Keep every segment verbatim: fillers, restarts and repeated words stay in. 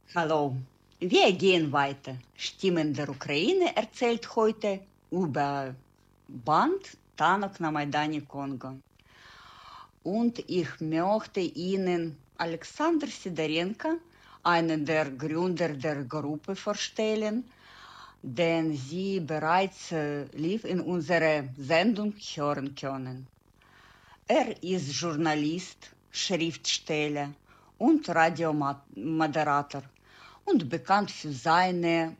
Hallo, wir gehen weiter. Stimmen der Ukraine erzählt heute über Band Tanok na Maidani Kongo. Und ich möchte Ihnen Alexander Sidorenko, einen der Gründer der Gruppe, vorstellen, den Sie bereits äh, live in unserer Sendung hören können. Er ist Journalist, Schriftsteller und Radiomoderator und bekannt für seinen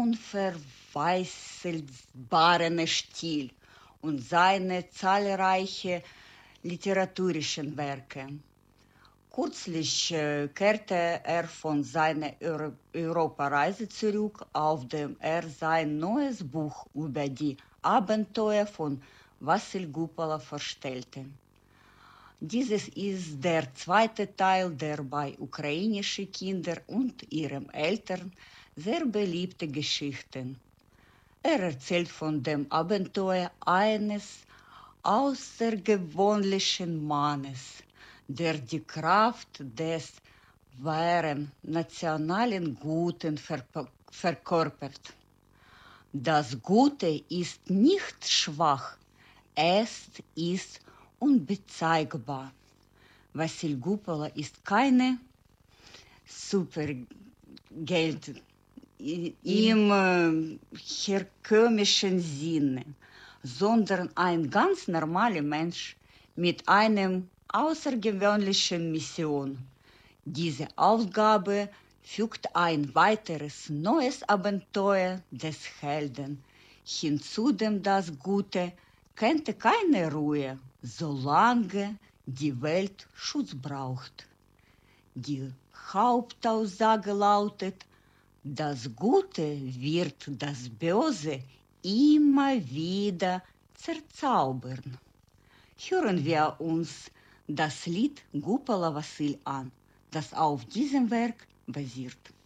unverwechselbaren Stil und seine zahlreichen literarischen Werke. Kürzlich äh, kehrte er von seiner Euro Europareise zurück, auf dem er sein neues Buch über die Abenteuer von Wassil Gupola vorstellte. Dieses ist der zweite Teil der bei ukrainischen Kindern und ihren Eltern sehr beliebten Geschichten. Er erzählt von dem Abenteuer eines außergewöhnlichen Mannes, der die Kraft des wahren nationalen Guten verkörpert. Das Gute ist nicht schwach, es ist unbezeigbar. Wassil Gupola ist keine Supergeld im äh, herkömmlichen Sinne, sondern ein ganz normaler Mensch mit einer außergewöhnlichen Mission. Diese Aufgabe fügt ein weiteres neues Abenteuer des Helden hinzu, dem das Gute kennt keine Ruhe, solange die Welt Schutz braucht. Die Hauptaussage lautet: Das Gute wird das Böse immer wieder zerzaubern. Hören wir uns das Lied Gupola Wassil an, das auf diesem Werk basiert.